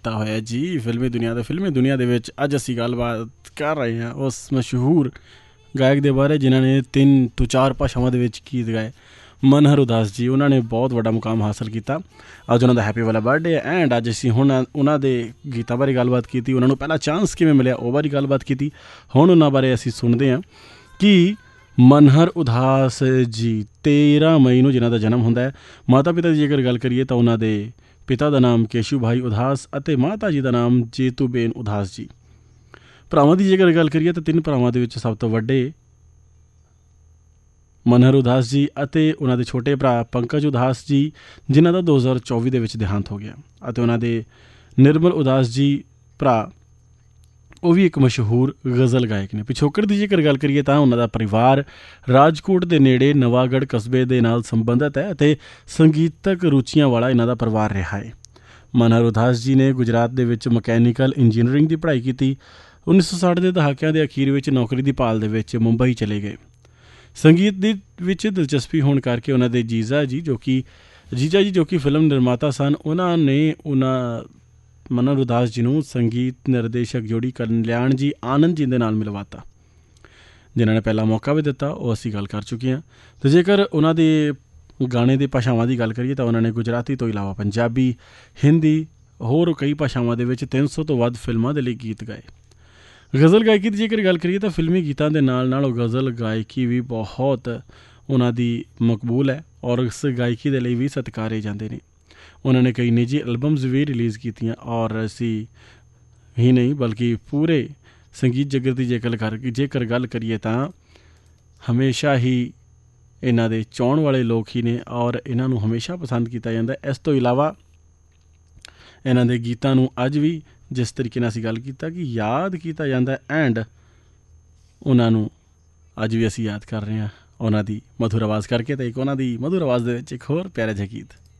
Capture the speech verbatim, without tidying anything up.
ਕੀਤਾ ਹੋਇਆ ਜੀ ਫਿਲਮੀ ਦੁਨੀਆ ਦੇ ਫਿਲਮੀ ਦੁਨੀਆ ਦੇ ਵਿੱਚ ਅੱਜ ਅਸੀਂ ਗੱਲਬਾਤ ਕਰ ਰਹੇ ਹਾਂ ਉਸ ਮਸ਼ਹੂਰ ਗਾਇਕ ਦੇ ਬਾਰੇ ਜਿਨ੍ਹਾਂ ਨੇ ਤਿੰਨ ਤੋਂ ਚਾਰ ਭਾਸ਼ਾਵਾਂ ਦੇ ਵਿੱਚ ਗੀਤ ਗਾਏ। ਮਨਹਰ ਉਦਾਸ ਜੀ, ਉਹਨਾਂ ਨੇ ਬਹੁਤ ਵੱਡਾ ਮੁਕਾਮ ਹਾਸਲ ਕੀਤਾ। ਅੱਜ ਉਹਨਾਂ ਦਾ ਹੈਪੀ ਵਾਲਾ ਬਰਥਡੇ ਹੈ ਐਂਡ ਅੱਜ ਅਸੀਂ ਹੁਣ ਉਹਨਾਂ ਦੇ ਗੀਤਾਂ ਬਾਰੇ ਗੱਲਬਾਤ ਕੀਤੀ, ਉਹਨਾਂ ਨੂੰ ਪਹਿਲਾ ਚਾਂਸ ਕਿਵੇਂ ਮਿਲਿਆ ਉਹ ਬਾਰੇ ਗੱਲਬਾਤ ਕੀਤੀ। ਹੁਣ ਉਹਨਾਂ ਬਾਰੇ ਅਸੀਂ ਸੁਣਦੇ ਹਾਂ ਕਿ ਮਨਹਰ ਉਦਾਸ ਜੀ ਤੇਰ੍ਹਾਂ ਮਈ ਨੂੰ ਜਿਨ੍ਹਾਂ ਦਾ ਜਨਮ ਹੁੰਦਾ ਹੈ। ਮਾਤਾ ਪਿਤਾ ਦੀ ਜੇਕਰ ਗੱਲ ਕਰੀਏ ਤਾਂ ਉਹਨਾਂ ਦੇ ਪਿਤਾ ਦਾ ਨਾਮ ਕੇਸ਼ੂ ਭਾਈ ਉਦਾਸ ਅਤੇ ਮਾਤਾ ਜੀ ਦਾ ਨਾਮ ਜੇਤੂਬੇਨ ਉਦਾਸ ਜੀ। ਭਰਾਵਾਂ ਦੀ ਜੇਕਰ ਗੱਲ ਕਰੀਏ ਤਾਂ ਤਿੰਨ ਭਰਾਵਾਂ ਦੇ ਵਿੱਚ ਸਭ ਤੋਂ ਵੱਡੇ ਮਨਹਰ ਉਦਾਸ ਜੀ ਅਤੇ ਉਹਨਾਂ ਦੇ ਛੋਟੇ ਭਰਾ ਪੰਕਜ ਉਦਾਸ ਜੀ ਜਿਨ੍ਹਾਂ ਦਾ ਦੋ ਹਜ਼ਾਰ ਚੌਵੀ ਦੇ ਵਿੱਚ ਦੇਹਾਂਤ ਹੋ ਗਿਆ, ਅਤੇ ਉਹਨਾਂ ਦੇ ਨਿਰਮਲ ਉਦਾਸ ਜੀ ਭਰਾ ਉਹ ਵੀ ਇੱਕ ਮਸ਼ਹੂਰ ਗਜ਼ਲ ਗਾਇਕ ਨੇ। ਪਿਛੋਕੜ ਦੀ ਜੇਕਰ ਗੱਲ ਕਰੀਏ ਤਾਂ ਉਹਨਾਂ ਦਾ ਪਰਿਵਾਰ ਰਾਜਕੋਟ ਦੇ ਨੇੜੇ ਨਵਾਗੜ੍ਹ ਕਸਬੇ ਦੇ ਨਾਲ ਸੰਬੰਧਿਤ ਹੈ ਅਤੇ ਸੰਗੀਤਕ ਰੁਚੀਆਂ ਵਾਲਾ ਇਹਨਾਂ ਦਾ ਪਰਿਵਾਰ ਰਿਹਾ ਹੈ। ਮਨਹਰ ਉਦਾਸ ਜੀ ਨੇ ਗੁਜਰਾਤ ਦੇ ਵਿੱਚ ਮਕੈਨੀਕਲ ਇੰਜੀਨੀਅਰਿੰਗ ਦੀ ਪੜ੍ਹਾਈ ਕੀਤੀ। ਉੱਨੀ ਸੌ ਸੱਠ ਦੇ ਦਹਾਕਿਆਂ ਦੇ ਅਖੀਰ ਵਿੱਚ ਨੌਕਰੀ ਦੀ ਭਾਲ ਦੇ ਵਿੱਚ ਮੁੰਬਈ ਚਲੇ ਗਏ। ਸੰਗੀਤ ਦੇ ਵਿੱਚ ਦਿਲਚਸਪੀ ਹੋਣ ਕਰਕੇ ਉਹਨਾਂ ਦੇ ਜੀਜਾ ਜੀ ਜੋ ਕਿ ਜੀਜਾ ਜੀ ਜੋ ਕਿ ਫਿਲਮ ਨਿਰਮਾਤਾ ਸਨ, ਉਹਨਾਂ ਨੇ ਉਹਨਾਂ ਮਨਹਰ ਉਦਾਸ ਜੀ ਨੂੰ ਸੰਗੀਤ ਨਿਰਦੇਸ਼ਕ ਜੋੜੀ ਕਲਿਆਣ ਜੀ ਆਨੰਦ ਜੀ ਦੇ ਨਾਲ ਮਿਲਵਾਤਾ, ਜਿਨ੍ਹਾਂ ਨੇ ਪਹਿਲਾ ਮੌਕਾ ਵੀ ਦਿੱਤਾ, ਉਹ ਅਸੀਂ ਗੱਲ ਕਰ ਚੁੱਕੇ ਹਾਂ। ਅਤੇ ਜੇਕਰ ਉਹਨਾਂ ਦੇ ਗਾਣੇ ਦੀ ਭਾਸ਼ਾਵਾਂ ਦੀ ਗੱਲ ਕਰੀਏ ਤਾਂ ਉਹਨਾਂ ਨੇ ਗੁਜਰਾਤੀ ਤੋਂ ਇਲਾਵਾ ਪੰਜਾਬੀ, ਹਿੰਦੀ, ਹੋਰ ਕਈ ਭਾਸ਼ਾਵਾਂ ਦੇ ਵਿੱਚ ਤਿੰਨ ਸੌ ਤੋਂ ਵੱਧ ਫਿਲਮਾਂ ਦੇ ਲਈ ਗੀਤ ਗਾਏ। ਗਜ਼ਲ ਗਾਇਕੀ ਦੀ ਜੇਕਰ ਗੱਲ ਕਰੀਏ ਤਾਂ ਫਿਲਮੀ ਗੀਤਾਂ ਦੇ ਨਾਲ ਨਾਲ ਉਹ ਗਜ਼ਲ ਗਾਇਕੀ ਵੀ ਬਹੁਤ ਉਹਨਾਂ ਦੀ ਮਕਬੂਲ ਹੈ ਔਰ ਉਸ ਗਾਇਕੀ ਦੇ ਲਈ ਵੀ ਸਤਿਕਾਰੇ ਜਾਂਦੇ ਨੇ। ਉਹਨਾਂ ਨੇ ਕਈ ਨਿੱਜੀ ਐਲਬਮਸ ਵੀ ਰਿਲੀਜ਼ ਕੀਤੀਆਂ ਔਰ ਅਸੀਂ ਹੀ ਨਹੀਂ ਬਲਕਿ ਪੂਰੇ ਸੰਗੀਤ ਜਗਤ ਦੀ ਜੇਕਰ ਕਰ ਜੇਕਰ ਗੱਲ ਕਰੀਏ ਤਾਂ ਹਮੇਸ਼ਾ ਹੀ ਇਹਨਾਂ ਦੇ ਚਾਹੁਣ ਵਾਲੇ ਲੋਕ ਹੀ ਨੇ ਔਰ ਇਹਨਾਂ ਨੂੰ ਹਮੇਸ਼ਾ ਪਸੰਦ ਕੀਤਾ ਜਾਂਦਾ। ਇਸ ਤੋਂ ਇਲਾਵਾ ਇਹਨਾਂ ਦੇ ਗੀਤਾਂ ਨੂੰ ਅੱਜ ਵੀ ਜਿਸ ਤਰੀਕੇ ਨਾਲ ਅਸੀਂ ਗੱਲ ਕੀਤਾ ਕਿ ਯਾਦ ਕੀਤਾ ਜਾਂਦਾ ਐਂਡ ਉਹਨਾਂ ਨੂੰ ਅੱਜ ਵੀ ਅਸੀਂ ਯਾਦ ਕਰ ਰਹੇ ਹਾਂ ਉਹਨਾਂ ਦੀ ਮਧੁਰ ਆਵਾਜ਼ ਕਰਕੇ। ਤਾਂ ਇੱਕ ਉਹਨਾਂ ਦੀ ਮਧੁਰ ਆਵਾਜ਼ ਦੇ ਵਿੱਚ ਇੱਕ ਹੋਰ ਪਿਆਰਾ ਜਿਹਾ ਗੀਤ।